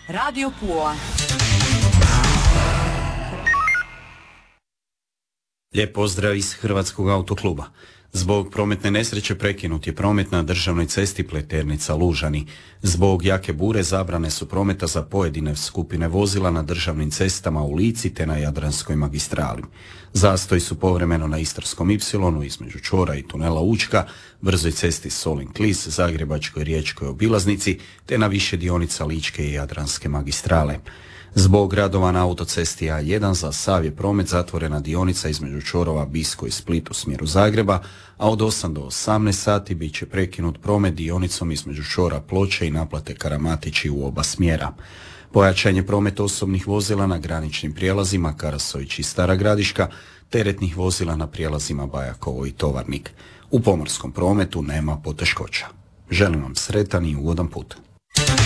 Radio Pula. Lijep pozdrav iz Hrvatskog autokluba. Zbog prometne nesreće prekinut je promet na državnoj cesti Pleternica-Lužani. Zbog jake bure zabrane su prometa za pojedine skupine vozila na državnim cestama u Lici te na Jadranskoj magistrali. Zastoji su povremeno na Istarskom Y između čvora i tunela Učka, brzoj cesti Solin-Klis, Zagrebačkoj riječkoj obilaznici te na više dionica Ličke i Jadranske magistrale. Zbog radova na autocesti A1 za sav je promet zatvorena dionica između čvorova Bisko i Split u smjeru Zagreba, a od 8 do 18 sati bit će prekinut promet dionicom između čvora Ploče i naplate Karamatići u oba smjera. Pojačan je promet osobnih vozila na graničnim prijelazima Karasović i Stara Gradiška, teretnih vozila na prijelazima Bajakovo i Tovarnik. U pomorskom prometu nema poteškoća. Želim vam sretan i ugodan put.